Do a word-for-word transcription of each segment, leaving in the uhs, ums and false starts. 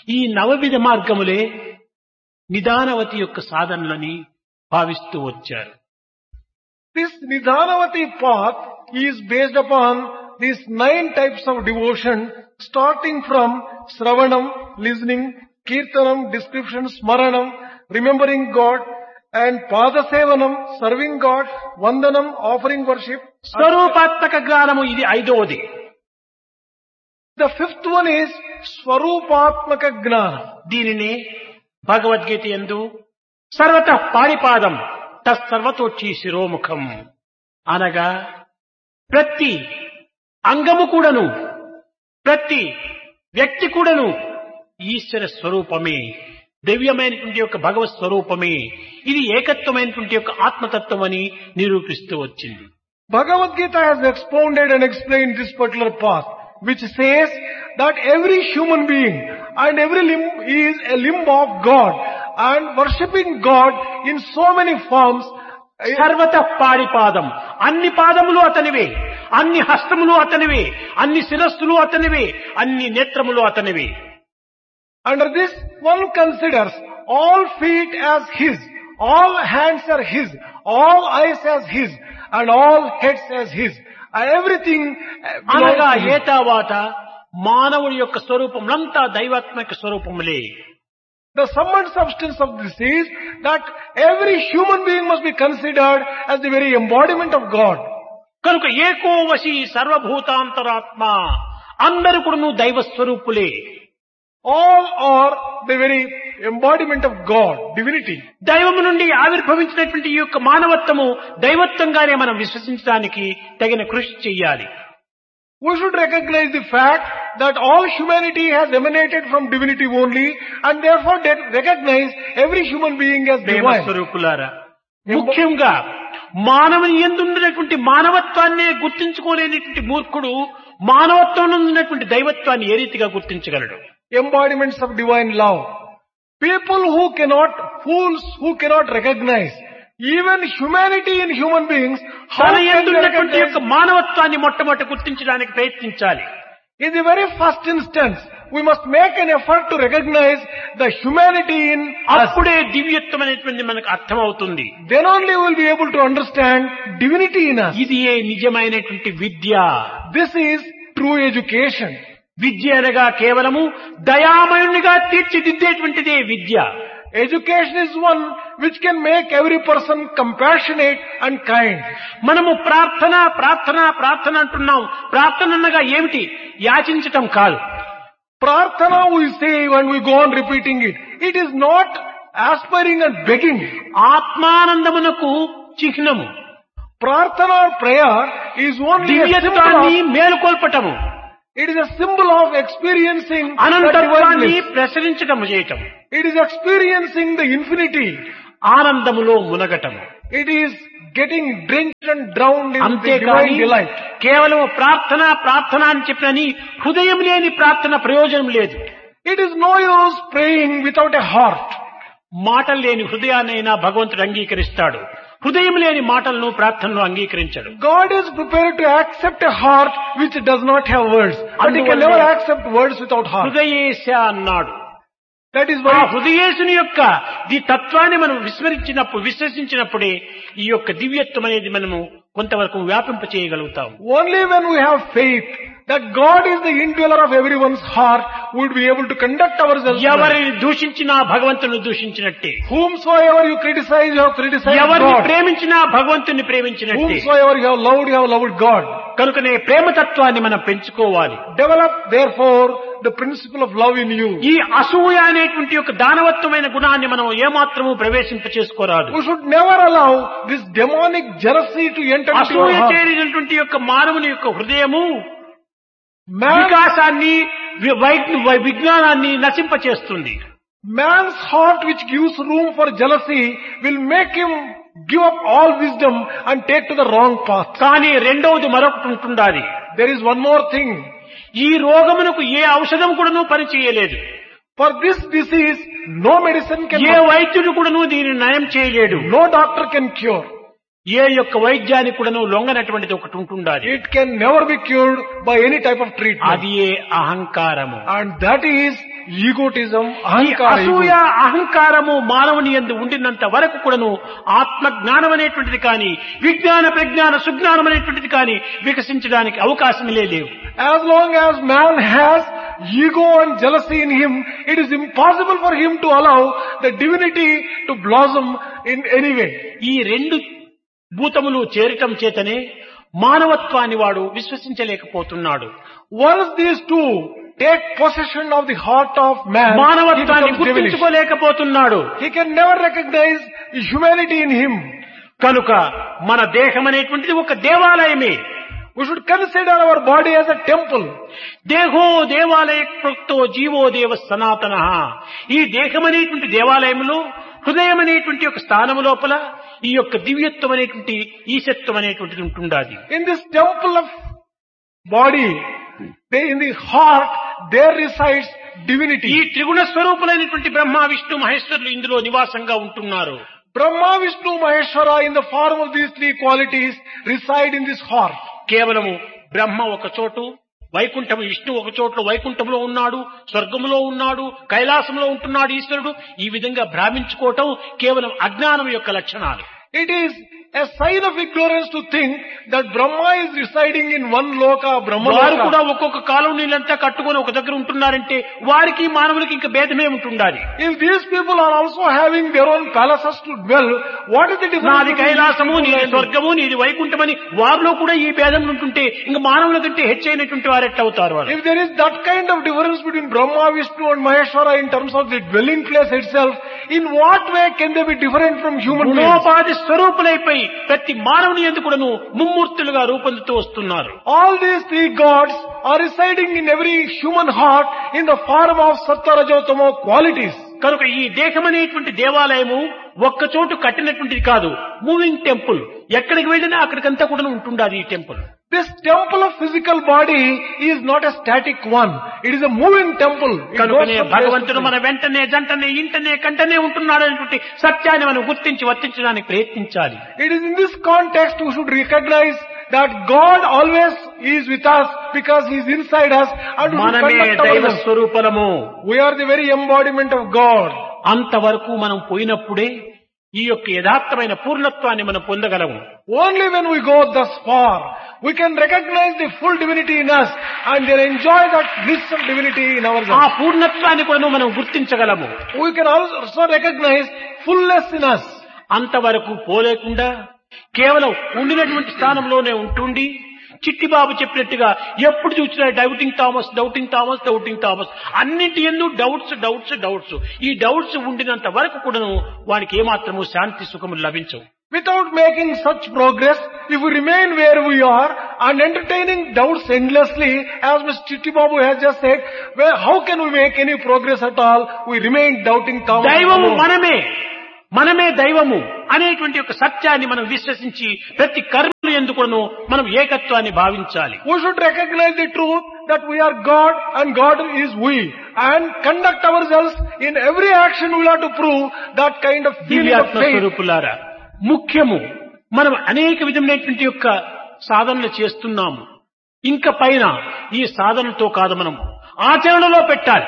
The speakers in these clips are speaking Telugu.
ఈ నవవిధ మార్గములే నిదానవతి యొక్క సాధనలని భావిస్తూ వచ్చారు. This Nidhanavati path is based upon these nine types of devotion, starting from Sravanam, listening, Kirtanam, description, Smaranam, remembering God, and Padasevanam, serving God, Vandanam, offering worship. స్వరూపాత్మక జ్ఞానము ఇది ఐదవది. The fifth one is Swarupatmaka Gnana. దీనిని భగవద్గీత యందు సర్వతః పాణిపాదం తత్సర్వతోచ్చి శిరోముఖం అనగా ప్రతి అంగము కూడాను ప్రతి వ్యక్తి కూడాను ఈశ్వర స్వరూపమే, దివ్యమైనటువంటి యొక్క భగవత్ స్వరూపమే. ఇది ఏకత్వమైనటువంటి యొక్క ఆత్మతత్వం అని నిరూపిస్తూ వచ్చింది. Bhagavad Gita has expounded and explained this particular path, which says that every human being and every limb is a limb of God, and worshipping God in so many forms. సర్వతః పాణిపాదం, అన్ని పాదములు అతనివే, అన్ని హస్తములు అతనివే, అన్ని శిరస్సులు అతనివే, అన్ని నేత్రములు అతనివే. Under this, one considers all feet as his, all hands are his, all eyes as his, and all heads as his. And everything అనగా belongs to him. ఏతావాత మానవుడి యొక్క స్వరూపములంతా దైవాత్మిక స్వరూపములే. The sum and substance of this is that every human being must be considered as the very embodiment of God. కనుక ఏకోవశి సర్వభూతాంతరాత్మ, అందరూ కూడాను దైవ స్వరూపులే. All are the very embodiment of God, divinity. దైవము నుండి ఆవిర్భవించినటువంటి ఈ యొక్క మానవత్వము దైవత్వంగానే మనం విశ్వసించడానికి తగిన కృషి చెయ్యాలి. We should recognize the fact that all humanity has emanated from divinity only, and therefore they recognize every human being as దైవ divine. స్వరూపులారా, ముఖ్యంగా మానవుని యందున్నటువంటి మానవత్వాన్నే గుర్తించుకోలేనటువంటి మూర్ఖుడు మానవత్వంలో ఉన్నటువంటి దైవత్వాన్ని ఏ రీతిగా గుర్తించగలడు? Embodiments of divine love. People who cannot, fools who cannot recognize even humanity in human beings, how తన can యందు they ఉన్నటువంటి యొక్క recognize? మానవత్వాన్ని మొట్టమొదటి గుర్తించడానికి ప్రయత్నించాలి. In the very first instance, we must make an effort to recognize the humanity in us. అప్పుడే దివ్యత్వం అనేటువంటి మనకు అర్థమవుతుంది. Then only we will be able to understand divinity in us. ఇది ఏ నిజమైనటువంటి విద్య. This is true education. విద్య అనగా కేవలము దయామయునిగా తీర్చిదిద్దేటువంటిదే విద్య. Education is one which can make every person compassionate and kind. మనము ప్రార్థన ప్రార్థన ప్రార్థన అంటున్నాం. ప్రార్థన అనగా ఏమిటి? యాచించటం కాదు. Prarthana we say when we go on repeating it. It is not aspiring and begging. ఆత్మానందమునకు చిహ్నము. Prarthana or prayer is only a దివ్యత్వాన్ని symbol of, మేలుకొల్పటము, it is a symbol of experiencing the అనంతత్వాన్ని divineness. ప్రసరించటము చేయటం, It is experiencing the infinity. ఆనందములో మునగటము. It is getting drenched and drowned in the అంతేకాని divine delight. కేవలం ప్రార్థన ప్రార్థన అని చెప్పినని హృదయం లేని ప్రార్థన ప్రయోజనం లేదు. It is no use praying without a heart. మాటలు లేని హృదయాన్నైనా భగవంతుడు అంగీకరిస్తాడు. హృదయం లేని మాటలను ప్రార్థనలు అంగీకరించడు. God is prepared to accept a heart which does not have words. But He can never accept words without heart. హృదయేశ అన్నాడు. That is ఆ why హృదయేశుని యొక్క ఈ తత్వాన్ని మనం విస్మరించినప్పుడు విశ్వసించినప్పుడే ఈ యొక్క దివ్యత్వం అనేది మనము కొంతవరకు వ్యాపింప చేయగలుగుతాం. only when we have faith that God is the indweller of everyone's heart, we would be able to conduct ourselves. ఎవరిని దూషించినా భగవంతుని దూషించినట్టే, Whomsoever you criticize, you have criticized ఎవరిని God. ప్రేమించినా భగవంతుని ప్రేమించినట్టే. Whomsoever you have loved, you have loved God. కనుకనే ప్రేమతత్వాన్ని మనం పెంచుకోవాలి. Develop therefore the principle of love in you. ఈ అసూయ అనేటువంటి యొక్క దానవత్వమైన గుణాన్ని మనం ఏమాత్రము ప్రవేశింప చేసుకోరాదు. We should never allow this demonic jealousy to enter into our అసూయ heart. చేరినటువంటి యొక్క మానవుని యొక్క హృదయము Man, వికాసాన్ని వి- వై- విజ్ఞానాన్ని నశింపచేస్తుంది. man's heart which gives room for jealousy will make him give up all wisdom and take to the wrong path. కానీ రెండవది మరొకటి ఉంటుండాలి. There is one more thing. ఈ రోగమునకు ఏ ఔషధం కూడాను పనిచేయలేదు. For this disease, no medicine can, ఏ వైద్యుడు కూడాను దీనిని నయం చేయలేడు. no doctor can cure. ఏ యొక్క వైద్యానికి కూడాను లొంగనటువంటిది ఒకటి ఉంటుండాలి. It can never be cured by any type of treatment. అది ఏ అహంకారము. And that is egotism, ఈ ahankara. అసూయ అహంకారము మానవుని యందు ఉండినంత వరకు కూడాను ఆత్మ జ్ఞానం అనేటువంటిది కానీ విజ్ఞాన ప్రజ్ఞాన సుజ్ఞానం అనేటువంటిది కానీ వికసించడానికి అవకాశమే లేవు. As long as man has ego and jealousy in him, it is impossible for him to allow the divinity to blossom in any way. ఈ రెండు భూతములు చేరటం చేతనే మానవత్వాన్ని వాడు విశ్వసించలేకపోతున్నాడు. Once these two take possession of the heart of man, he మానవత్వాన్ని becomes devilish. గుర్తించుకోలేకపోతున్నాడు. He can never recognize humanity in him. కనుక మన దేహం అనేటువంటిది ఒక దేవాలయమే. We should consider our body as a temple. దేహో దేవాలయ ప్రోక్తో జీవో దేవ సనాతన. ఈ దేహం అనేటువంటి దేవాలయంలో హృదయం అనేటువంటి ఒక స్థానం లోపల ఈ యొక్క దివ్యత్వం అనేటువంటి ఈశత్వం అనేటువంటిది ఉంటుండాది. In this temple of body, they, in the heart, there resides divinity. ఈ త్రిగుణ స్వరూపులైనటువంటి బ్రహ్మ విష్ణు మహేశ్వరులు ఇందులో నివాసంగా ఉంటున్నారు. Brahma, Vishnu, Maheshwara in the form of these three qualities reside in this heart. కేవలము బ్రహ్మ ఒక చోటు, వైకుంఠము విష్ణు ఒక చోట్ల వైకుంఠంలో ఉన్నాడు, స్వర్గములో ఉన్నాడు, కైలాసంలో ఉంటున్నాడు ఈశ్వరుడు. ఈ విధంగా భ్రామించుకోవటం కేవలం అజ్ఞానం యొక్క లక్షణాలు. It is a sign of ignorance to think that Brahma is residing in one loka, Brahma వారు కూడా loka. ఒక్కొక్క కాలనీలంతా కట్టుకొని ఒక దగ్గర ఉంటున్నారంటే వారికి మానవులకి ఇంకా భేదమే ఉంటుండాలి. If these people are also having their own palaces to dwell, what is the difference? నాది between కైలాసము, these నీది people? స్వర్గము, నీది వైకుంఠమని వారిలో కూడా ఈ భేదం ఉంటుంటే ఇంకా మానవుల కంటే హెచ్చైనటువంటి వారు ఎట్లవుతారు వారు? If there is that kind of difference between Brahma, Vishnu and Maheshwara in terms of the dwelling place itself, in what way can they be different from human beings? గుణోపాధి స్వరూపులైపోయి ప్రతి మానవుని యందు కూడాను ముమ్మూర్తులుగా రూపొందుతూ వస్తున్నారు. All these three gods are residing in every human heart in the form of Sattva, Rajo, Tamo qualities. కనుక ఈ దేహం అనేటువంటి దేవాలయము ఒక్క చోటు కట్టినటువంటిది కాదు, మూవింగ్ టెంపుల్. ఎక్కడికి వెళ్ళినా అక్కడికంతా కూడా ఉంటుండాలి ఈ temple. This temple of physical body is not a static one. It is a moving temple. It goes కనుకనే from place to భగవంతుడు place. మన వెంటనే జంటనే ఇంటనే కంటనే ఉంటున్నాడు అనేటువంటి సత్యాన్ని మనం గుర్తించి వర్తించడానికి ప్రయత్నించాలి. It is in this context we should recognize that God always is with us because He is inside us and we should మనమే conduct దైవ ourselves. స్వరూపలము. We are the very embodiment of God. అంతవరకు మనం పోయినప్పుడే ఈ యొక్క యథార్థమైన పూర్ణత్వాన్ని మనం పొందగలము. Only when we go thus far, we can recognize the full divinity in us and then enjoy that bliss of divinity in ఆ ourselves. పూర్ణత్వాన్ని కూడా మనం గుర్తించగలము. We can also recognize fullness in us. అంతవరకు పోలేకుండా కేవలం ఉండినటువంటి స్థానంలోనే ఉంటుండి చిట్టిబాబు చెప్పినట్టుగా ఎప్పుడు చూసినా doubting Thomas doubting Thomas doubting Thomas అన్నింటి ఎందు డౌట్స్ డౌట్స్ డౌట్స్ ఈ డౌట్స్ ఉండినంత వరకు కూడాను వానికి ఏమాత్రము శాంతి సుఖములు లభించవు. Without making such progress, if we remain where we are and entertaining doubts endlessly, as Mister Chitti Babu has just said, well, how can we make any progress at all? We remain doubting Thomas. దైవము alone. మనమే మనమే దైవము అనేటువంటి ఒక సత్యాన్ని మనం విశ్వసించి ప్రతి కర్మలు ఎందుకును మనం ఏకత్వాన్ని భావించాలి. We should recognize the truth that we are God and God is we, and conduct ourselves in every action. We have to prove that kind of feeling of దివ్యాత్మ faith. స్వరూపులారా, ముఖ్యము మనం అనేక విధమైనటువంటి యొక్క సాధనలు చేస్తున్నాము. ఇంకా పైన ఈ సాధనతో కాదు మనం ఆచరణలో పెట్టాలి.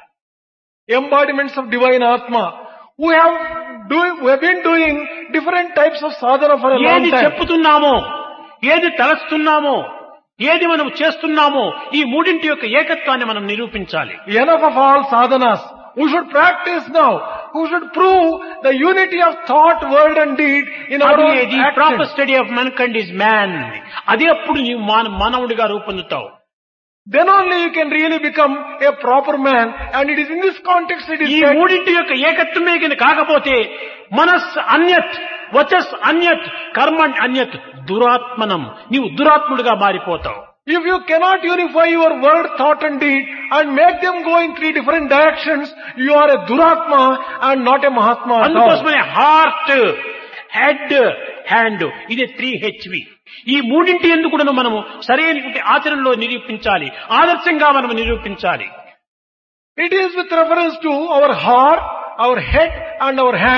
Embodiments of divine Atma. We have do, we have been doing different types of sadhana for a long ఏది time. చెప్పుతున్నామో, ఏది తలస్తున్నామో, ఏది మనం చేస్తున్నామో ఈ మూడింటి యొక్క ఏకత్వాన్ని మనం నిరూపించాలి. Enough of all sadhanas. We should practice now. We should prove the unity of thought, word and deed in our own అది proper actions. Study of మన్కైండ్ is man. అదే అప్పుడు నీవు మాన- మానవుడిగా రూపొందుతావు. Then only you can really become a proper man, and it is in this context it is ఈ said, మూడింటి యొక్క ఏకత్వమే కింద కాకపోతే మనస్ అన్యత్, వచస్ అన్యత్, కర్మ అన్యత్, దురాత్మనం, నీవు దురాత్ముడిగా మారిపోతావు. if you cannot unify your word, thought and deed and make them go in three different directions, you are a duratma and not a mahatma at all. అందుకోసమనే హార్ట్, హెడ్, హ్యాండ్, ఇది త్రీ హెచ్వి. ఈ మూడింటి ఎందుకు కూడా మనము సరైనటువంటి ఆచరణలో నిరూపించాలి, ఆదర్శంగా మనం నిరూపించాలి. It is with reference to our heart, our head and our hand.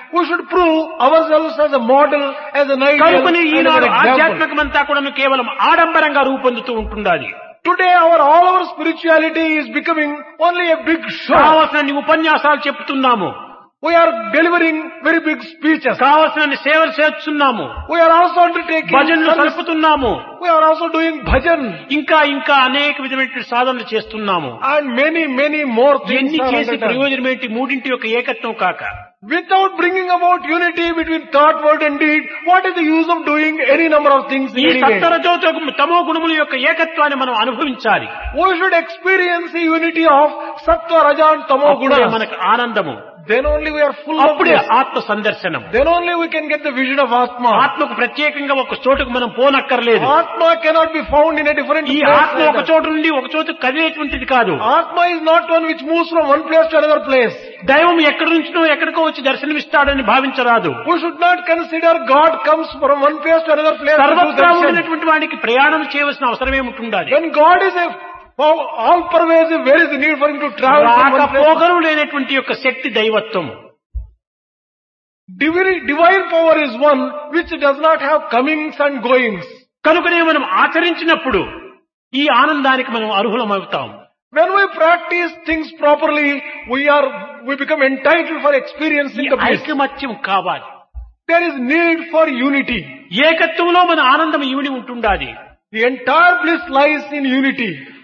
we should prove ourselves as a model, as an ideal, కనుకని and as Eenadu an example. ఆధ్యాత్మికమంతా కూడా కేవలం ఆడంబరంగా రూపొందుతూ ఉంటుండాలి. Today our all our spirituality is becoming only a big show. కావలసిన ఉపన్యాసాలు చెప్తున్నాము, We are delivering very big speeches. కావలసిన సేవలు చేస్తున్నాము, We are also undertaking భజనలు service. సలుపుతున్నాము, We are also doing bhajan ఇంకా ఇంకా అనేక విధమైన సాధనలు చేస్తున్నాము. and many many more things ఎన్ని are చేసి undertaken. ప్రయోజనం ఏంటి? మూడింటి యొక్క ఏకత్వం కాక Without bringing about unity between thought, word and deed, what is the use of doing any number of things ఈ in any way? సత్వరజోతో తమో గుణముల యొక్క ఏకత్వాన్ని మనం అనుభవించాలి. We should experience the unity of sattva, raja and tamo అప్పుడే gunas. మనకు ఆనందము, Then only we are full of అప్పుడే this. ఆత్మ సందర్శనం. Then only we can get the vision of Atma. ఆత్మకు ప్రత్యేకంగా ఒక చోటుకు మనం పోనక్కర్లేదు. Atma cannot be found in a different ఈ place. ఆత్మ ఒక చోటు నుండి ఒక చోటు కదిలేటువంటిది కాదు. Atma is not one which moves from one place to another place. దైవం ఎక్కడి నుంచినో ఎక్కడికో వచ్చి దర్శనమిస్తాడని భావించరాదు. We should not consider God comes from one place to another place. to do సర్వత్రా darshan. ఉండినటువంటి వాడికి ప్రయాణం చేయవలసిన అవసరం ఏముంటుండాలి? When God is a all pervasive, where is the need for him to travel from one place? రాకపోకలు లేనటువంటి యొక్క శక్తి దైవత్వం. Divine, divine power is one which does not have comings and goings. కనుకనే మనం ఆచరించినప్పుడు ఈ ఆనందానికి మనం అర్హులమవుతాం. When we practice things properly, we are we become entitled for experiencing ఈ the bliss. ఐకమత్యం కావాలి. There is need for unity. ఏకత్వంలో మన ఆనందం ఇమిడి ఉంటుండాలి. The entire bliss lies in unity.